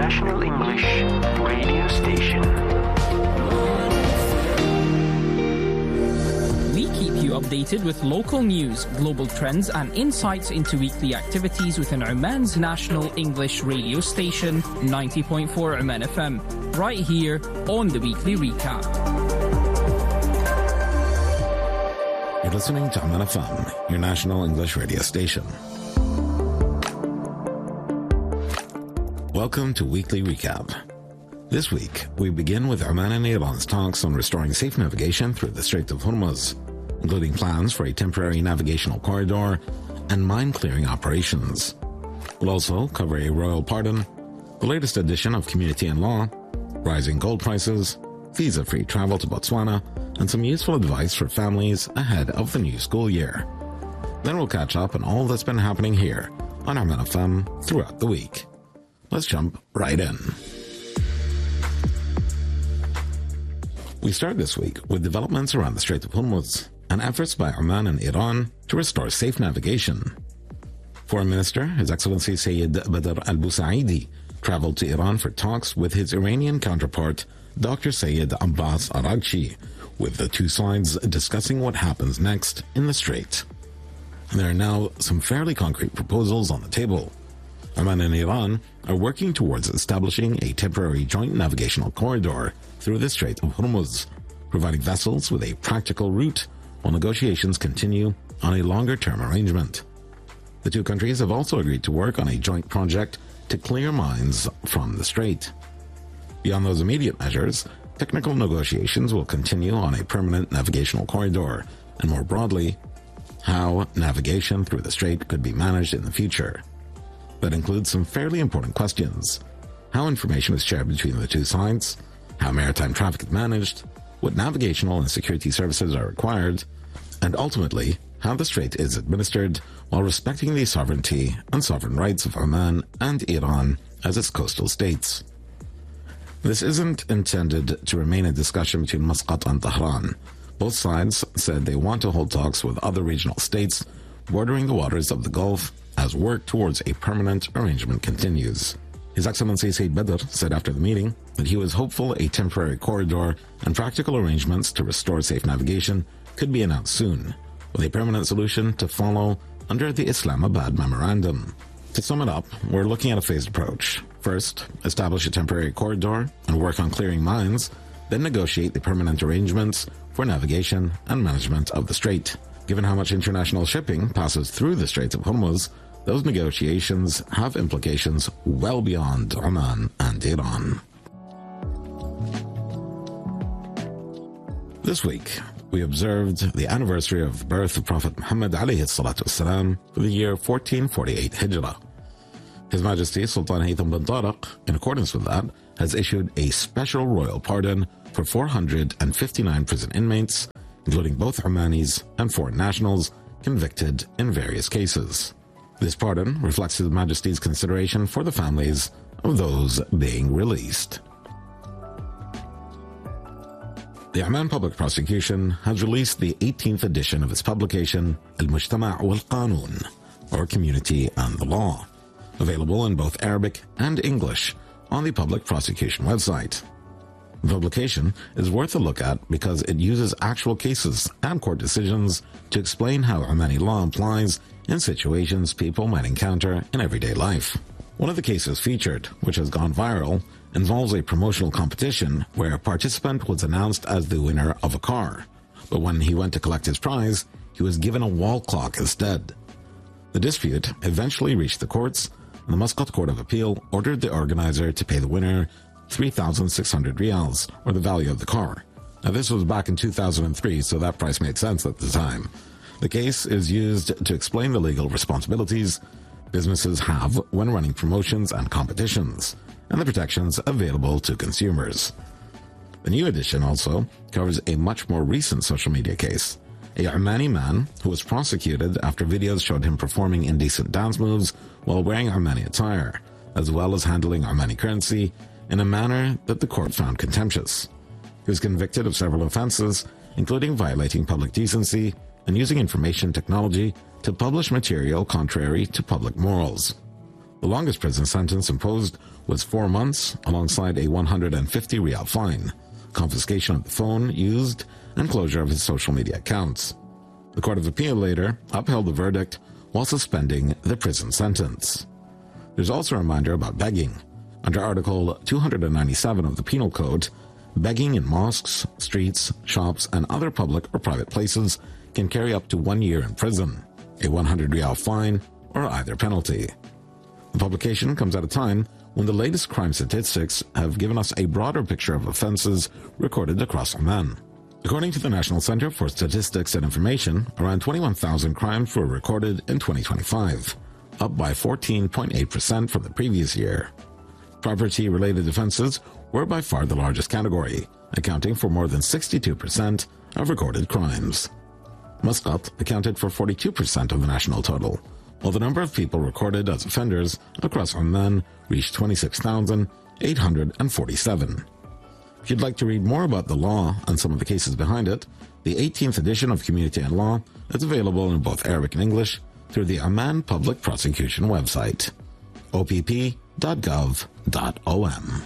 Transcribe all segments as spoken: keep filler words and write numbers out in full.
International English Radio Station. We keep you updated with local news, global trends, and insights into weekly activities within Oman's national English radio station, ninety point four Oman F M, right here on the Weekly Recap. You're listening to Oman F M, your national English radio station. Welcome to Weekly Recap. This week, we begin with Oman and Iran's talks on restoring safe navigation through the Strait of Hormuz, including plans for a temporary navigational corridor and mine-clearing operations. We'll also cover a royal pardon, the latest edition of Community and Law, rising gold prices, visa-free travel to Botswana, and some useful advice for families ahead of the new school year. Then we'll catch up on all that's been happening here on Oman F M throughout the week. Let's jump right in. We start this week with developments around the Strait of Hormuz and efforts by Oman and Iran to restore safe navigation. Foreign Minister, His Excellency Sayyid Badr al-Busaidi, traveled to Iran for talks with his Iranian counterpart, Doctor Sayyid Abbas Araghchi, with the two sides discussing what happens next in the Strait. There are now some fairly concrete proposals on the table. Oman and Iran are working towards establishing a temporary joint navigational corridor through the Strait of Hormuz, providing vessels with a practical route while negotiations continue on a longer-term arrangement. The two countries have also agreed to work on a joint project to clear mines from the strait. Beyond those immediate measures, technical negotiations will continue on a permanent navigational corridor, and more broadly, how navigation through the strait could be managed in the future. That includes some fairly important questions: how information is shared between the two sides, how maritime traffic is managed, what navigational and security services are required, and ultimately, how the strait is administered while respecting the sovereignty and sovereign rights of Oman and Iran as its coastal states. This isn't intended to remain a discussion between Muscat and Tehran. Both sides said they want to hold talks with other regional states bordering the waters of the Gulf as work towards a permanent arrangement continues. His Excellency Sayyid Badr said after the meeting that he was hopeful a temporary corridor and practical arrangements to restore safe navigation could be announced soon, with a permanent solution to follow under the Islamabad Memorandum. To sum it up, we're looking at a phased approach. First, establish a temporary corridor and work on clearing mines, then negotiate the permanent arrangements for navigation and management of the strait. Given how much international shipping passes through the Strait of Hormuz, those negotiations have implications well beyond Oman and Iran. This week, we observed the anniversary of the birth of Prophet Muhammad alayhi salatu wasalam for the year fourteen forty-eight Hijrah. His Majesty Sultan Haytham bin Tariq, in accordance with that, has issued a special royal pardon for four hundred fifty-nine prison inmates, including both Omanis and foreign nationals convicted in various cases. This pardon reflects His Majesty's consideration for the families of those being released. The Oman Public Prosecution has released the eighteenth edition of its publication, Al-Mujtama' wal-Qanun, or Community and the Law, available in both Arabic and English on the Public Prosecution website. The publication is worth a look at because it uses actual cases and court decisions to explain how Omani law applies in situations people might encounter in everyday life. One of the cases featured, which has gone viral, involves a promotional competition where a participant was announced as the winner of a car, but when he went to collect his prize, he was given a wall clock instead. The dispute eventually reached the courts, and the Muscat Court of Appeal ordered the organizer to pay the winner three thousand six hundred rials, or the value of the car. Now, this was back in two thousand three, so that price made sense at the time. The case is used to explain the legal responsibilities businesses have when running promotions and competitions, and the protections available to consumers. The new edition also covers a much more recent social media case. A Omani man who was prosecuted after videos showed him performing indecent dance moves while wearing Omani attire, as well as handling Omani currency in a manner that the court found contemptuous. He was convicted of several offenses, including violating public decency and using information technology to publish material contrary to public morals. The longest prison sentence imposed was four months, alongside a one hundred fifty rial fine, confiscation of the phone used, and closure of his social media accounts. The Court of Appeal later upheld the verdict while suspending the prison sentence. There's also a reminder about begging. Under Article two hundred ninety-seven of the Penal Code, begging in mosques, streets, shops, and other public or private places can carry up to one year in prison, a one hundred rial fine, or either penalty. The publication comes at a time when the latest crime statistics have given us a broader picture of offenses recorded across Oman. According to the National Center for Statistics and Information, around twenty-one thousand crimes were recorded in twenty twenty-five, up by fourteen point eight percent from the previous year. Property-related offenses were by far the largest category, accounting for more than sixty-two percent of recorded crimes. Muscat accounted for forty-two percent of the national total, while the number of people recorded as offenders across Oman reached twenty-six thousand eight hundred forty-seven. If you'd like to read more about the law and some of the cases behind it, the eighteenth edition of Community and Law is available in both Arabic and English through the Oman Public Prosecution website, o p p dot gov dot o m.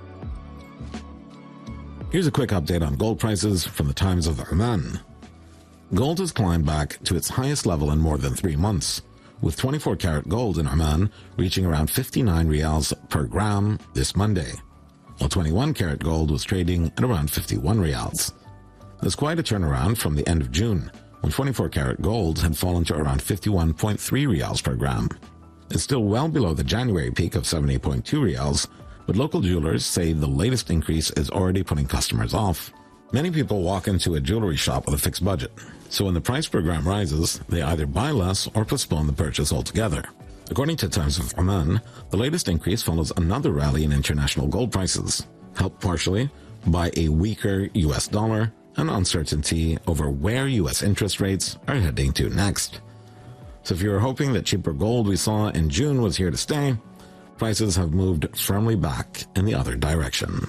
Here's a quick update on gold prices from the Times of Oman. Gold has climbed back to its highest level in more than three months, with twenty-four karat gold in Oman reaching around fifty-nine rials per gram this Monday, while twenty-one karat gold was trading at around fifty-one rials. There's quite a turnaround from the end of June, when twenty-four karat gold had fallen to around fifty-one point three rials per gram. It's still well below the January peak of seventy point two rials, but local jewelers say the latest increase is already putting customers off. Many people walk into a jewelry shop with a fixed budget, so when the price per gram rises, they either buy less or postpone the purchase altogether. According to Times of Oman, the latest increase follows another rally in international gold prices, helped partially by a weaker U S dollar and uncertainty over where U S interest rates are heading to next. So if you were hoping that cheaper gold we saw in June was here to stay, prices have moved firmly back in the other direction.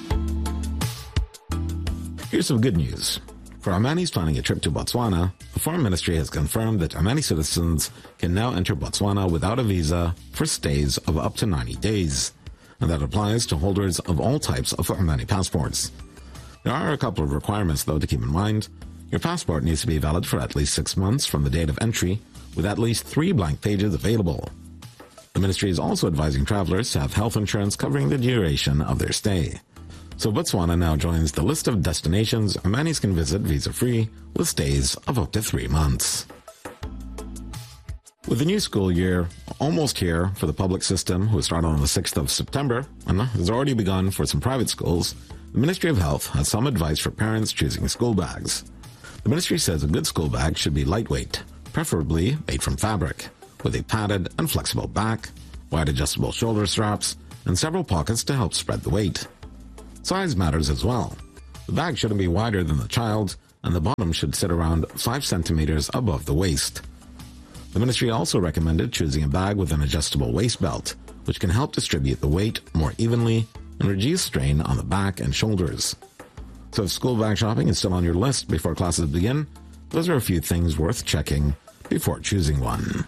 Here's some good news. For Omanis planning a trip to Botswana, the Foreign Ministry has confirmed that Omani citizens can now enter Botswana without a visa for stays of up to ninety days, and that applies to holders of all types of Omani passports. There are a couple of requirements, though, to keep in mind. Your passport needs to be valid for at least six months from the date of entry, with at least three blank pages available. The ministry is also advising travelers to have health insurance covering the duration of their stay. So Botswana now joins the list of destinations Omanis can visit visa-free with stays of up to three months. With the new school year almost here for the public system, who started on the sixth of September, and has already begun for some private schools, the Ministry of Health has some advice for parents choosing school bags. The ministry says a good school bag should be lightweight, preferably made from fabric, with a padded and flexible back, wide adjustable shoulder straps, and several pockets to help spread the weight. Size matters as well. The bag shouldn't be wider than the child, and the bottom should sit around five centimeters above the waist. The ministry also recommended choosing a bag with an adjustable waist belt, which can help distribute the weight more evenly and reduce strain on the back and shoulders. So if school bag shopping is still on your list before classes begin, those are a few things worth checking before choosing one.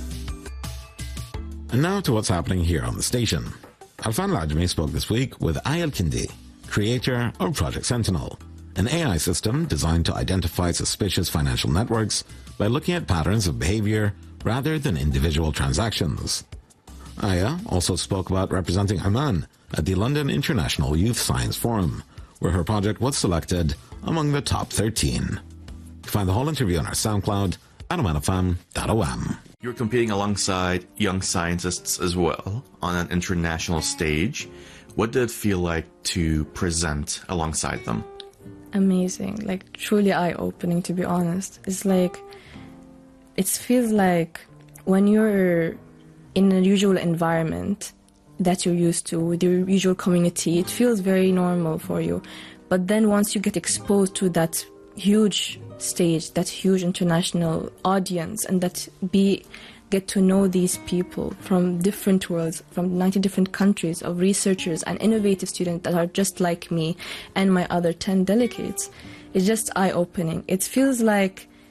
And now to what's happening here on the station. Alfan Lajmi spoke this week with Ayel Kindi, creator of Project Sentinel, an A I system designed to identify suspicious financial networks by looking at patterns of behavior rather than individual transactions. Aya also spoke about representing Oman at the London International Youth Science Forum, where her project was selected among the top thirteen. Find the whole interview on our SoundCloud at oman f m dot o m. You're competing alongside young scientists as well on an international stage. What did it feel like to present alongside them? Amazing, like truly eye-opening, to be honest. It's like, it feels like when you're in a usual environment that you're used to, with your usual community, it feels very normal for you. But then once you get exposed to that huge stage, that huge international audience, and that be get to know these people from different worlds, from ninety different countries, of researchers and innovative students that are just like me and my other ten delegates, it's just eye-opening. It feels like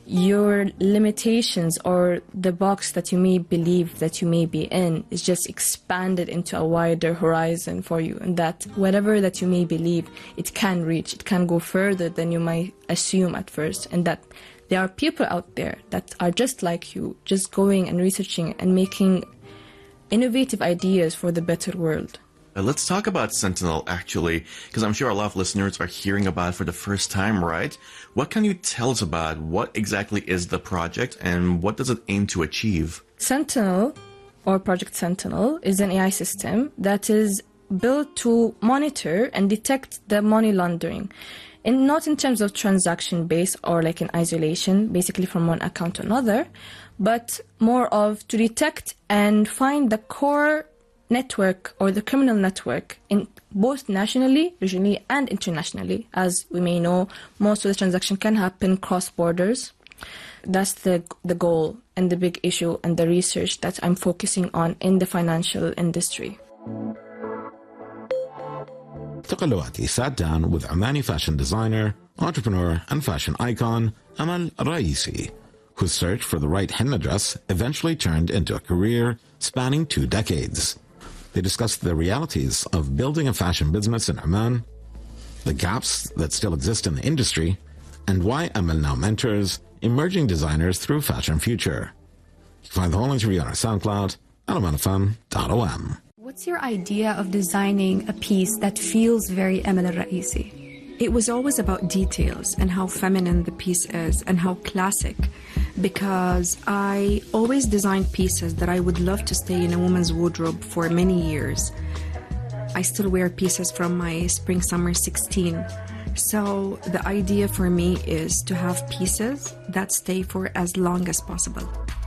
your limitations or the box that you may believe that you may be in is just expanded into a wider horizon for you, and that whatever that you may believe, it can reach, it can go further than you might assume at first, and that there are people out there that are just like you, just going and researching and making innovative ideas for the better world. Uh, let's talk about Sentinel, actually, because I'm sure a lot of listeners are hearing about it for the first time, right? What can you tell us about what exactly is the project and what does it aim to achieve? Sentinel, or Project Sentinel, is an A I system that is built to monitor and detect the money laundering. And not in terms of transaction base or like in isolation, basically from one account to another, but more of to detect and find the core network or the criminal network in both nationally, regionally, and internationally. As we may know, most of the transaction can happen cross borders. That's the the goal and the big issue and the research that I'm focusing on in the financial industry. Tuqalwati sat down with Omani fashion designer, entrepreneur, and fashion icon Amal Raisi, whose search for the right henna dress eventually turned into a career spanning two decades. They discussed the realities of building a fashion business in Oman, the gaps that still exist in the industry, and why Amal now mentors emerging designers through Fashion Future. You can find the whole interview on our SoundCloud at oman f m dot o m. What's your idea of designing a piece that feels very Amal Raisi? It was always about details and how feminine the piece is and how classic, because I always designed pieces that I would love to stay in a woman's wardrobe for many years. I still wear pieces from my spring summer sixteen. So the idea for me is to have pieces that stay for as long as possible.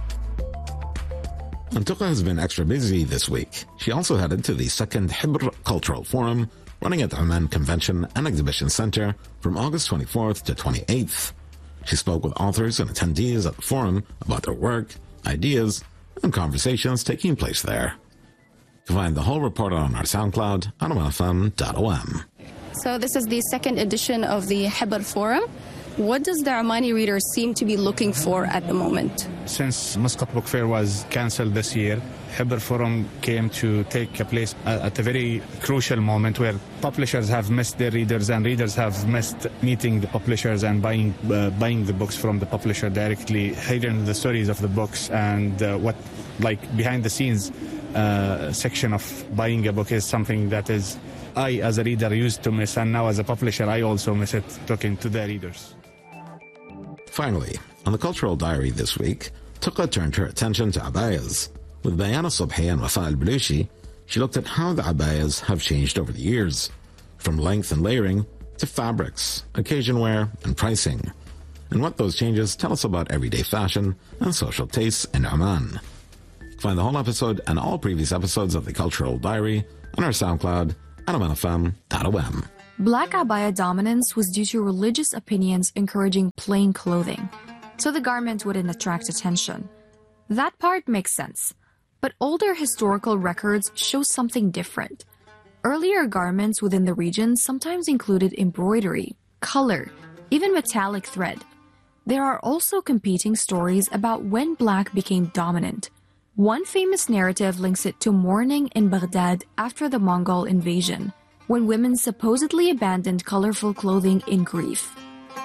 Antuqa has been extra busy this week. She also headed to the second Hibr Cultural Forum running at the Oman Convention and Exhibition Center from August twenty-fourth to twenty-eighth. She spoke with authors and attendees at the forum about their work, ideas, and conversations taking place there. You can find the whole report on our SoundCloud at oman f m dot o m. So this is the second edition of the Hibr Forum. What does the Omani readers seem to be looking for at the moment? Since Muscat Book Fair was cancelled this year, Hibr Forum came to take a place at a very crucial moment where publishers have missed their readers and readers have missed meeting the publishers and buying uh, buying the books from the publisher directly, hearing the stories of the books and uh, what, like, behind the scenes uh, section of buying a book is something that is I, as a reader, used to miss, and now as a publisher, I also miss it, talking to the readers. Finally, on the Cultural Diary this week, Tuqa turned her attention to abayas. With Bayana Subhi and Wafa al-Balushi, she looked at how the abayas have changed over the years, from length and layering to fabrics, occasion wear, and pricing, and what those changes tell us about everyday fashion and social tastes in Oman. Find the whole episode and all previous episodes of the Cultural Diary on our SoundCloud at oman f m dot o m. Black abaya dominance was due to religious opinions encouraging plain clothing, so the garment wouldn't attract attention. That part makes sense, but older historical records show something different. Earlier garments within the region sometimes included embroidery, color, even metallic thread. There are also competing stories about when black became dominant. One famous narrative links it to mourning in Baghdad after the Mongol invasion, when women supposedly abandoned colorful clothing in grief.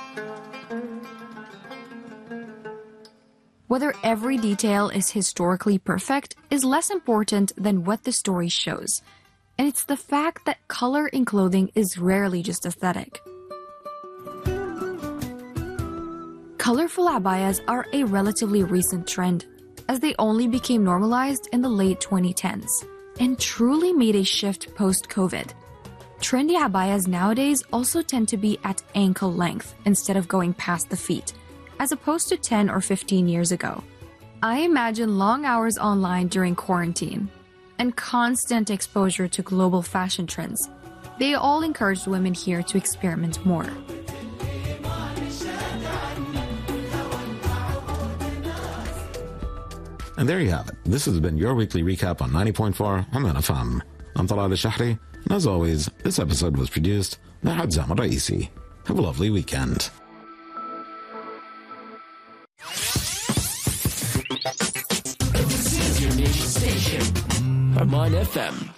Whether every detail is historically perfect is less important than what the story shows, and it's the fact that color in clothing is rarely just aesthetic. Colorful abayas are a relatively recent trend, as they only became normalized in the late twenty tens and truly made a shift post-COVID. Trendy abayas nowadays also tend to be at ankle length instead of going past the feet, as opposed to ten or fifteen years ago. I imagine long hours online during quarantine and constant exposure to global fashion trends. They all encouraged women here to experiment more. And there you have it. This has been your weekly recap on ninety point four Oman F M. I'm Talal Al-Shahri, and as always, this episode was produced by Hadzam Raisi. Have a lovely weekend. Oman F M.